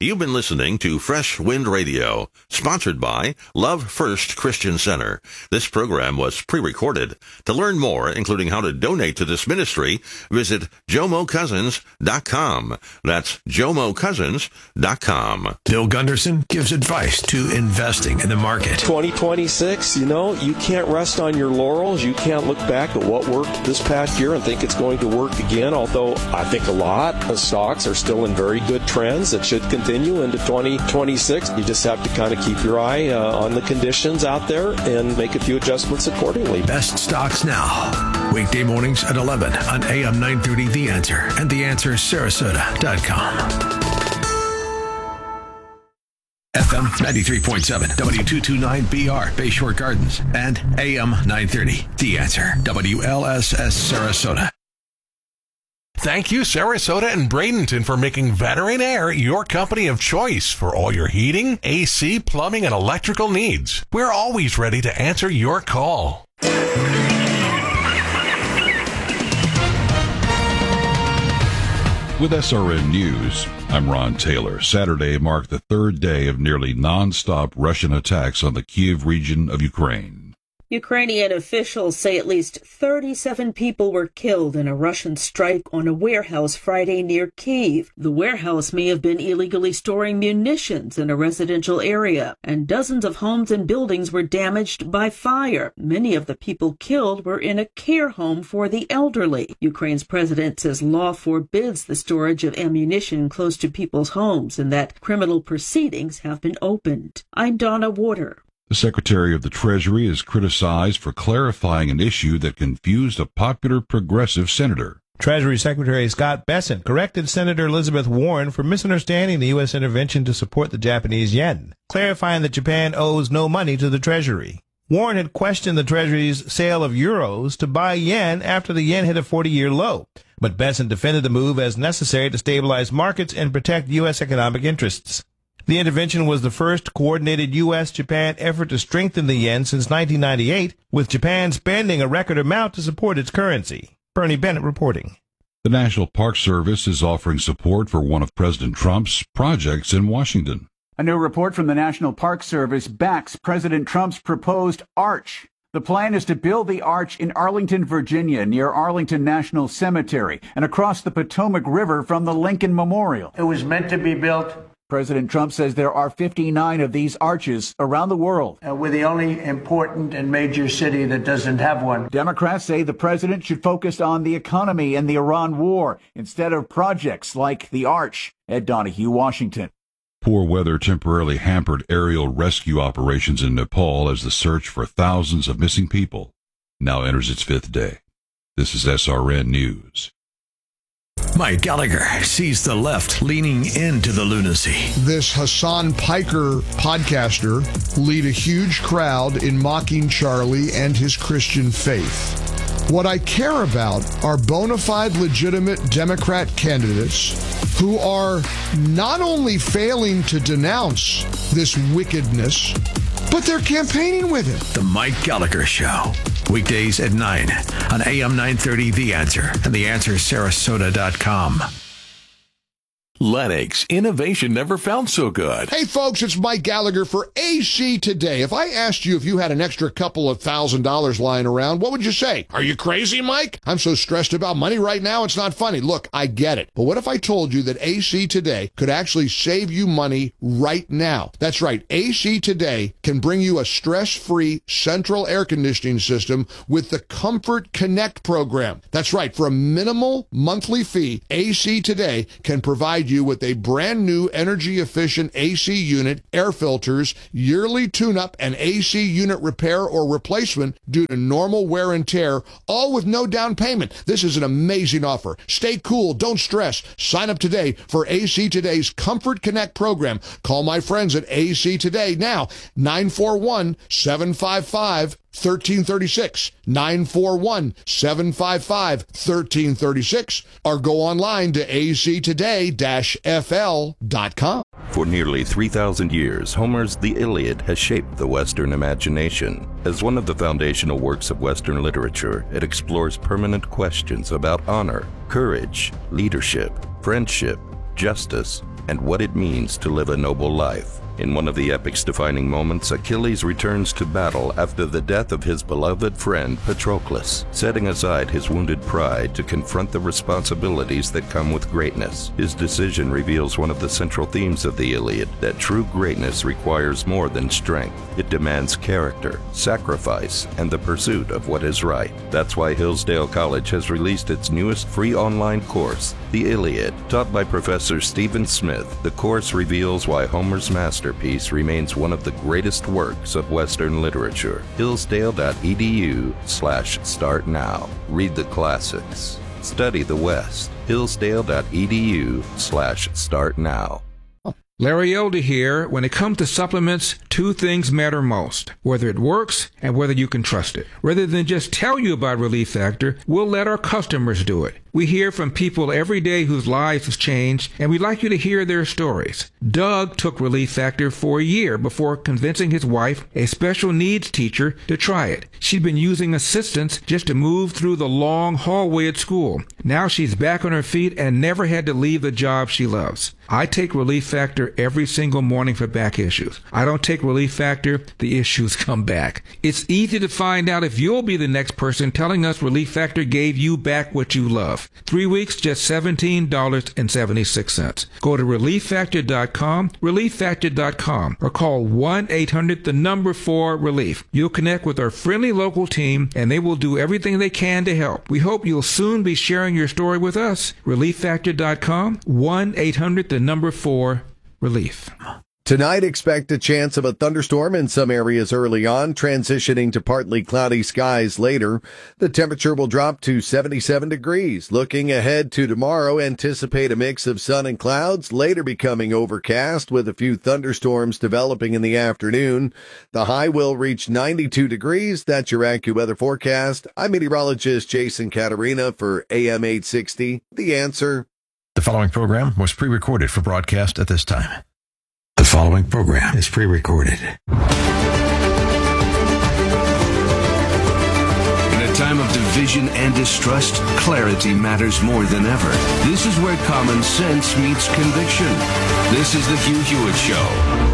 You've been listening to Fresh Wind Radio, sponsored by Love First Christian Center. This program was pre-recorded. To learn more, including how to donate to this ministry, visit JomoCousins.com. That's JomoCousins.com. Bill Gunderson gives advice to investing in the market. 2026, you can't rest on your laurels. You can't look back at what worked this past year and think it's going to work again, although I think a lot of stocks are still in very good trends that should continue into 2026. You just have to kind of keep your eye on the conditions out there and make a few adjustments accordingly. Best stocks now. Weekday mornings at 11 on AM 930 The Answer and TheAnswerSarasota.com. FM 93.7, W229BR, Bayshore Gardens, and AM 930, The Answer, WLSS Sarasota. Thank you, Sarasota and Bradenton, for making Veteran Air your company of choice for all your heating, AC, plumbing, and electrical needs. We're always ready to answer your call. With SRN News, I'm Ron Taylor. Saturday marked the third day of nearly non-stop Russian attacks on the Kyiv region of Ukraine. Ukrainian officials say at least 37 people were killed in a Russian strike on a warehouse Friday near Kyiv. The warehouse may have been illegally storing munitions in a residential area, and dozens of homes and buildings were damaged by fire. Many of the people killed were in a care home for the elderly. Ukraine's president says law forbids the storage of ammunition close to people's homes and that criminal proceedings have been opened. I'm Donna Warder. The Secretary of the Treasury is criticized for clarifying an issue that confused a popular progressive senator. Treasury Secretary Scott Bessent corrected Senator Elizabeth Warren for misunderstanding the U.S. intervention to support the Japanese yen, clarifying that Japan owes no money to the Treasury. Warren had questioned the Treasury's sale of euros to buy yen after the yen hit a 40-year low, but Bessent defended the move as necessary to stabilize markets and protect U.S. economic interests. The intervention was the first coordinated U.S.-Japan effort to strengthen the yen since 1998, with Japan spending a record amount to support its currency. Bernie Bennett reporting. The National Park Service is offering support for one of President Trump's projects in Washington. A new report from the National Park Service backs President Trump's proposed arch. The plan is to build the arch in Arlington, Virginia, near Arlington National Cemetery, and across the Potomac River from the Lincoln Memorial. It was meant to be built. President Trump says there are 59 of these arches around the world. We're the only important and major city that doesn't have one. Democrats say the president should focus on the economy and the Iran war instead of projects like the arch. Ed Donahue, Washington. Poor weather temporarily hampered aerial rescue operations in Nepal as the search for thousands of missing people now enters its fifth day. This is SRN News. Mike Gallagher sees the left leaning into the lunacy. This Hassan Piker podcaster lead a huge crowd in mocking Charlie and his Christian faith. What I care about are bona fide, legitimate Democrat candidates who are not only failing to denounce this wickedness, but they're campaigning with it. The Mike Gallagher Show. Weekdays at 9 on AM 930 The Answer and TheAnswerSarasota.com. Lennox, innovation never felt so good. Hey folks, it's Mike Gallagher for AC Today. If I asked you if you had an extra couple of $1,000 lying around, what would you say? Are you crazy, Mike? I'm so stressed about money right now, it's not funny. Look, I get it. But what if I told you that AC Today could actually save you money right now? That's right. AC Today can bring you a stress-free central air conditioning system with the Comfort Connect program. That's right. For a minimal monthly fee, AC Today can provide you with a brand new energy efficient AC unit, air filters, yearly tune-up, and AC unit repair or replacement due to normal wear and tear, all with no down payment. This is an amazing offer. Stay cool, don't stress. Sign up today for AC Today's Comfort Connect program. Call my friends at AC Today now, 941-755-1336, 941-755-1336, or go online to actoday-fl.com. For nearly 3,000 years, Homer's The Iliad has shaped the Western imagination. As one of the foundational works of Western literature, it explores permanent questions about honor, courage, leadership, friendship, justice, and what it means to live a noble life. In one of the epic's defining moments, Achilles returns to battle after the death of his beloved friend Patroclus, setting aside his wounded pride to confront the responsibilities that come with greatness. His decision reveals one of the central themes of the Iliad, that true greatness requires more than strength. It demands character, sacrifice, and the pursuit of what is right. That's why Hillsdale College has released its newest free online course, The Iliad. Taught by Professor Stephen Smith, the course reveals why Homer's masterpiece remains one of the greatest works of Western literature. Hillsdale.edu/start now. Read the classics. Study the West. Hillsdale.edu/start now. Larry Elder here. When it comes to supplements, two things matter most: whether it works and whether you can trust it. Rather than just tell you about Relief Factor, we'll let our customers do it. We hear from people every day whose lives have changed, and we'd like you to hear their stories. Doug took Relief Factor for a year before convincing his wife, a special needs teacher, to try it. She'd been using assistance just to move through the long hallway at school. Now she's back on her feet and never had to leave the job she loves. I take Relief Factor every single morning for back issues. I don't take Relief Factor, the issues come back. It's easy to find out if you'll be the next person telling us Relief Factor gave you back what you love. 3 weeks, just $17.76. Go to ReliefFactor.com, ReliefFactor.com, or call 1-800-4-RELIEF. You'll connect with our friendly local team, and they will do everything they can to help. We hope you'll soon be sharing your story with us. ReliefFactor.com, 1-800-4-RELIEF. Tonight, expect a chance of a thunderstorm in some areas early on, transitioning to partly cloudy skies later. The temperature will drop to 77 degrees. Looking ahead to tomorrow, anticipate a mix of sun and clouds, later becoming overcast with a few thunderstorms developing in the afternoon. The high will reach 92 degrees. That's your AccuWeather forecast. I'm meteorologist Jason Caterina for AM 860. The Answer. The following program was pre-recorded for broadcast at this time. The following program is pre-recorded. In a time of division and distrust, clarity matters more than ever. This is where common sense meets conviction. This is the Hugh Hewitt Show.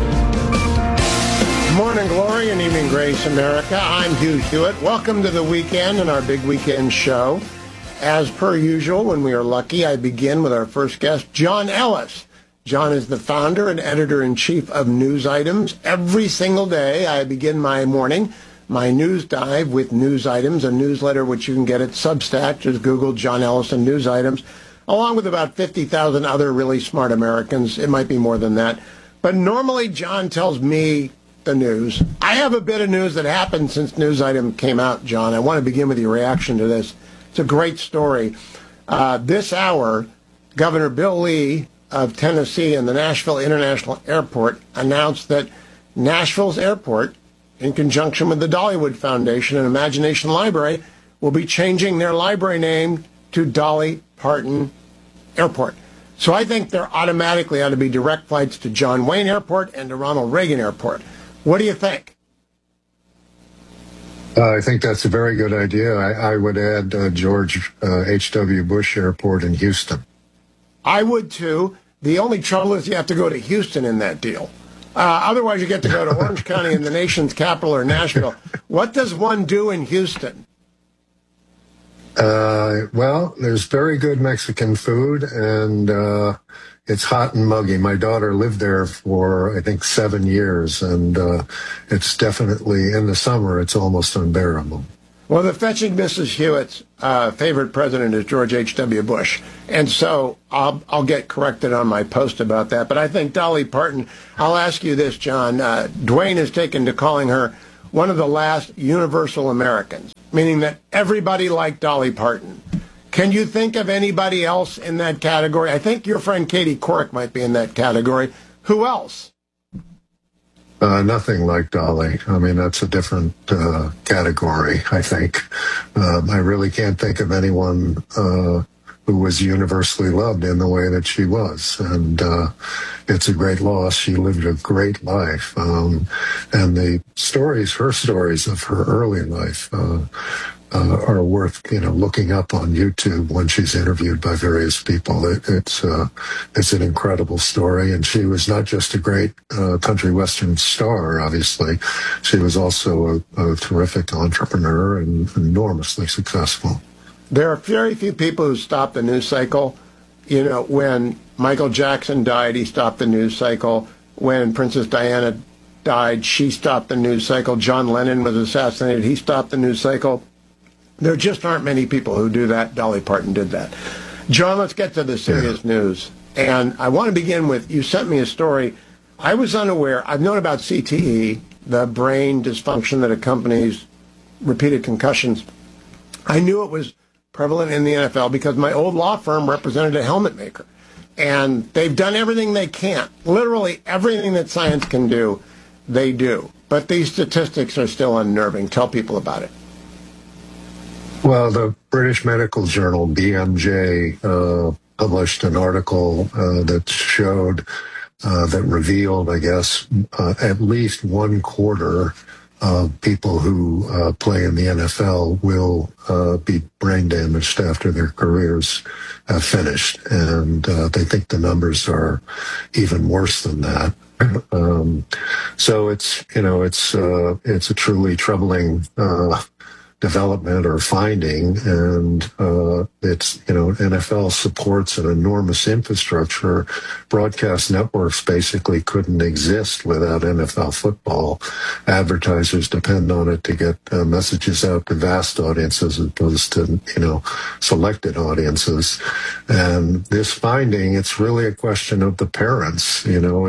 Morning glory and evening grace, America. I'm Hugh Hewitt. Welcome to the weekend and our big weekend show. As per usual, when we are lucky, I begin with our first guest, John Ellis. John is the founder and editor-in-chief of News Items. Every single day, I begin my morning, my news dive with News Items, a newsletter which you can get at Substack. Just Google John Ellis and News Items, along with about 50,000 other really smart Americans. It might be more than that. But normally, John tells me the news. I have a bit of news that happened since News Item came out, John. I want to begin with your reaction to this. It's a great story. This hour, Governor Bill Lee of Tennessee and the Nashville International Airport announced that Nashville's airport, in conjunction with the Dollywood Foundation and Imagination Library, will be changing their library name to Dolly Parton Airport. So I think there automatically ought to be direct flights to John Wayne Airport and to Ronald Reagan Airport. What do you think? I think that's a very good idea. I would add George H.W. Bush Airport in Houston. I would, too. The only trouble is you have to go to Houston in that deal. Otherwise, you get to go to Orange County in the nation's capital or Nashville. What does one do in Houston? Well, there's very good Mexican food, and it's hot and muggy. My daughter lived there for, I think, 7 years, and it's definitely, in the summer, it's almost unbearable. Well, the fetching Mrs. Hewitt's favorite president is George H.W. Bush, and so I'll get corrected on my post about that. But I think Dolly Parton, I'll ask you this, John. Dwayne has taken to calling her one of the last universal Americans, meaning that everybody liked Dolly Parton. Can you think of anybody else in that category? I think your friend Katie Couric might be in that category. Who else? Nothing like Dolly. I mean, that's a different category, I think. I really can't think of anyone who was universally loved in the way that she was. And it's a great loss. She lived a great life. And the stories, her stories of her early life, are worth looking up on YouTube when she's interviewed by various people. It's an incredible story, and she was not just a great country western star. Obviously, she was also a terrific entrepreneur and enormously successful. There are very few people who stop the news cycle. When Michael Jackson died, he stopped the news cycle. When Princess Diana died, she stopped the news cycle. John Lennon was assassinated, he stopped the news cycle. There just aren't many people who do that. Dolly Parton did that. John, let's get to the serious news. And I want to begin with, you sent me a story. I was unaware. I've known about CTE, the brain dysfunction that accompanies repeated concussions. I knew it was prevalent in the NFL because my old law firm represented a helmet maker. And they've done everything they can. Literally everything that science can do, they do. But these statistics are still unnerving. Tell people about it. Well, the British Medical Journal, BMJ, published an article that showed, that revealed, I guess, at least 1/4 of people who play in the NFL will be brain damaged after their careers have finished. And they think the numbers are even worse than that. So it's a truly troubling development or finding, and NFL supports an enormous infrastructure. Broadcast networks basically couldn't exist without NFL football. Advertisers depend on it to get messages out to vast audiences as opposed to selected audiences. And this finding, it's really a question of the parents.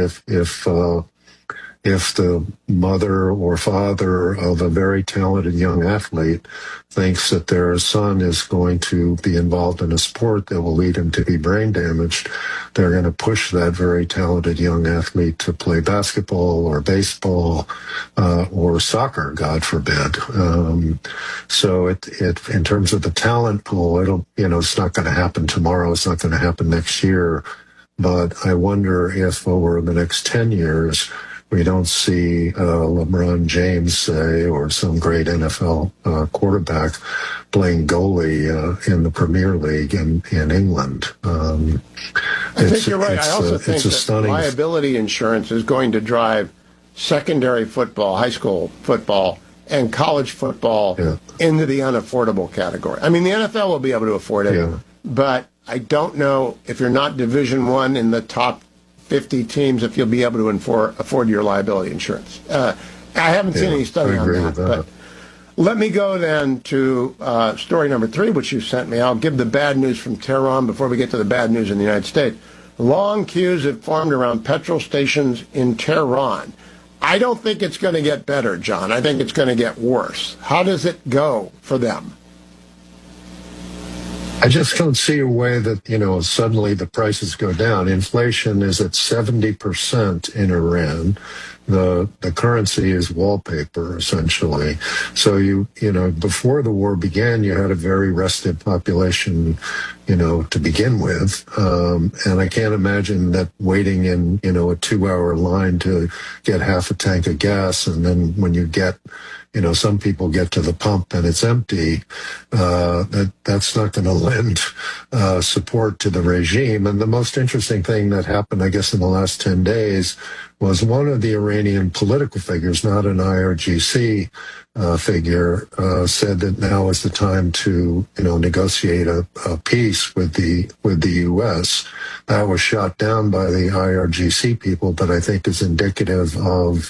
If the mother or father of a very talented young athlete thinks that their son is going to be involved in a sport that will lead him to be brain damaged, they're going to push that very talented young athlete to play basketball or baseball or soccer, God forbid. So it in terms of the talent pool, it's not going to happen tomorrow. It's not going to happen next year. But I wonder if over the next 10 years, we don't see LeBron James, say, or some great NFL quarterback playing goalie in the Premier League in England. I think you're right. I also think that liability insurance is going to drive secondary football, high school football, and college football into the unaffordable category. I mean, the NFL will be able to afford it, but I don't know if you're not Division I in the top 50 teams, if you'll be able to afford your liability insurance. I haven't seen any study on that. But let me go then to story number 3, which you sent me. I'll give the bad news from Tehran before we get to the bad news in the United States. Long queues have formed around petrol stations in Tehran. I don't think it's going to get better, John. I think it's going to get worse. How does it go for them? I just don't see a way that, suddenly the prices go down. Inflation is at 70% in Iran. The currency is wallpaper, essentially. So before the war began, you had a very restive population, to begin with. And I can't imagine that waiting in, a 2-hour line to get half a tank of gas, and then when you get, some people get to the pump and it's empty, that's not going to lend support to the regime. And the most interesting thing that happened, I guess, in the last 10 days was one of the Iranian political figures, not an IRGC figure, said that now is the time to, negotiate a peace with the U.S. That was shot down by the IRGC people, but I think is indicative of,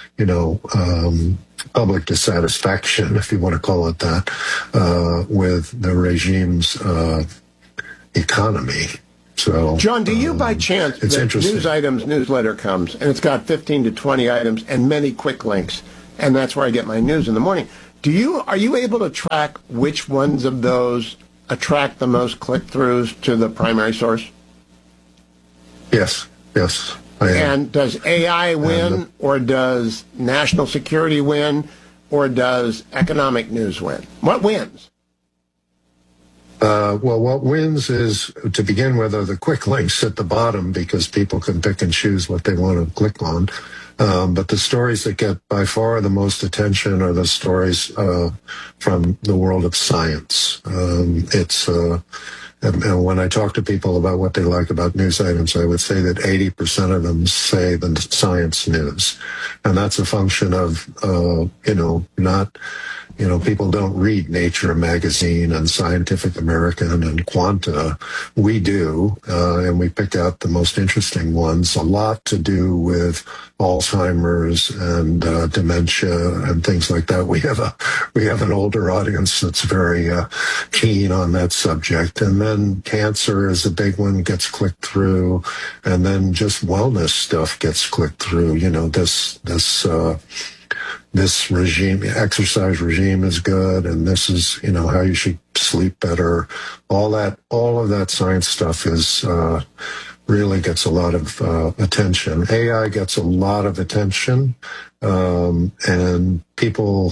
public dissatisfaction, if you want to call it that, with the regime's economy. So, John, do you by chance, the News Items newsletter comes, and it's got 15 to 20 items and many quick links, and that's where I get my news in the morning. Are you able to track which ones of those attract the most click-throughs to the primary source? Yes. And does AI win, or does national security win, or does economic news win? What wins? Well, what wins is, to begin with, are the quick links at the bottom because people can pick and choose what they want to click on. But the stories that get by far the most attention are the stories from the world of science. And when I talk to people about what they like about news items, I would say that 80% of them say the science news. And that's a function of, people don't read Nature magazine and Scientific American and Quanta. We do, and we pick out the most interesting ones, a lot to do with Alzheimer's and dementia and things like that. We have an older audience that's very keen on that subject. And then cancer is a big one, gets clicked through, and then just wellness stuff gets clicked through. This regime, exercise regime is good, and this is, how you should sleep better. All of that science stuff is really gets a lot of attention. AI gets a lot of attention, and people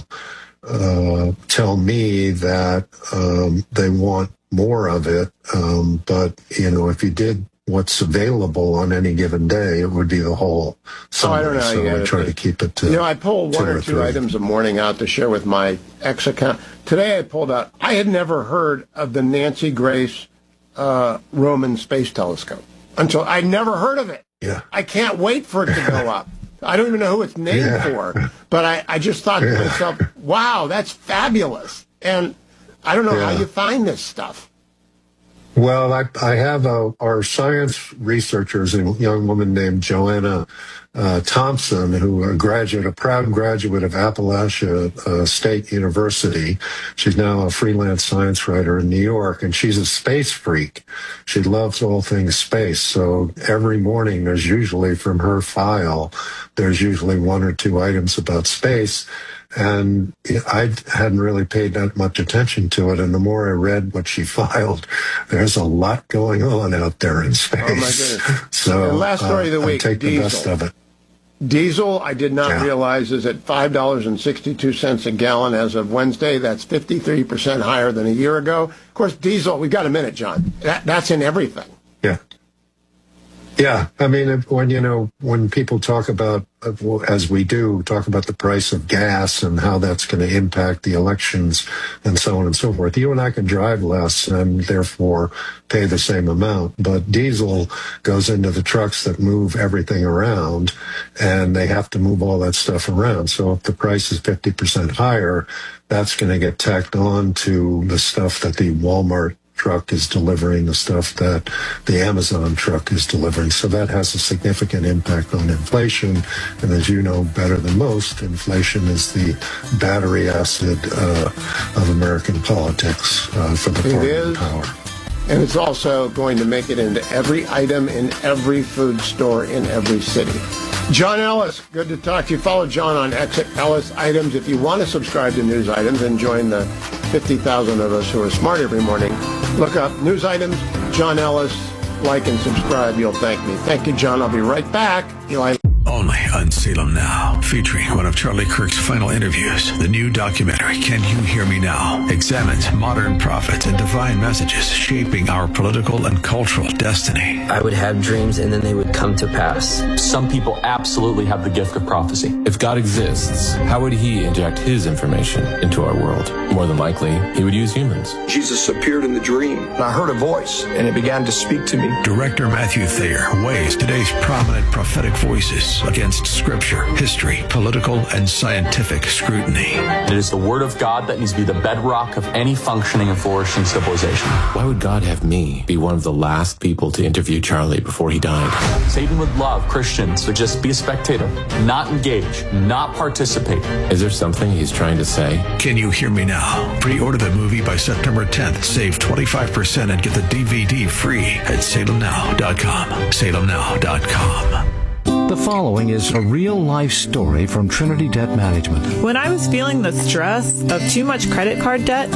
tell me that they want more of it. But if you did what's available on any given day, it would be the whole summary. I don't know. So I try to keep it to I pull one or two items a morning out to share with my X account. Today I pulled out, I had never heard of the Nancy Grace Roman Space Telescope until I'd never heard of it. Yeah. I can't wait for it to go up. I don't even know who it's named for, but I just thought to myself, wow, that's fabulous. And I don't know how you find this stuff. Well, I have our science researchers, a young woman named Joanna Thompson, who a proud graduate of Appalachia State University. She's now a freelance science writer in New York, and she's a space freak. She loves all things space. So every morning there's usually, from her file, there's usually one or two items about space. And I hadn't really paid that much attention to it. And the more I read what she filed, there's a lot going on out there in space. Oh, my goodness. So and last story of the week, take diesel. The best of it. Diesel, I did not realize, is at $5.62 a gallon as of Wednesday. That's 53% higher than a year ago. Of course, diesel, we've got a minute, John. That's in everything. Yeah. Yeah, I mean, when people talk about, as we do, talk about the price of gas and how that's going to impact the elections and so on and so forth, you and I can drive less and therefore pay the same amount. But diesel goes into the trucks that move everything around, and they have to move all that stuff around. So if the price is 50% higher, that's going to get tacked on to the stuff that the Walmart truck is delivering, the stuff that the Amazon truck is delivering. So that has a significant impact on inflation. And as you know better than most, inflation is the battery acid of American politics for the party of power. And it's also going to make it into every item in every food store in every city. John Ellis, good to talk to you. Follow John on X at Ellis Items. If you want to subscribe to News Items and join the 50,000 of us who are smart every morning, look up News Items, John Ellis, like and subscribe. You'll thank me. Thank you, John. I'll be right back. Eli. Only on Salem Now, featuring one of Charlie Kirk's final interviews. The new documentary, Can You Hear Me Now?, examines modern prophets and divine messages shaping our political and cultural destiny. I would have dreams and then they would come to pass. Some people absolutely have the gift of prophecy. If God exists, how would he inject his information into our world? More than likely, he would use humans. Jesus appeared in the dream, and I heard a voice, and it began to speak to me. Director Matthew Thayer weighs today's prominent prophetic voices against scripture, history, political, and scientific scrutiny. It is the word of God that needs to be the bedrock of any functioning and flourishing civilization. Why would God have me be one of the last people to interview Charlie before he died? Satan would love Christians to just be a spectator, not engage, not participate. Is there something he's trying to say? Can You Hear Me Now? Pre-order the movie by September 10th. Save 25% and get the DVD free at salemnow.com. salemnow.com. The following is a real-life story from Trinity Debt Management. When I was feeling the stress of too much credit card debt,